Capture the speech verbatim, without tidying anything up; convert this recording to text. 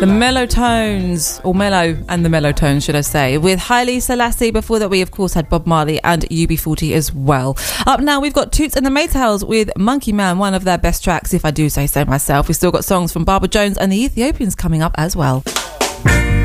The Mellow Tones, or Mellow and the Mellow Tones, should I say, with Haile Selassie. Before that, we of course had Bob Marley and U B forty as well. Up now, we've got Toots and the Maytals with Monkey Man, one of their best tracks, if I do say so myself. We've still got songs from Barbara Jones and the Ethiopians coming up as well.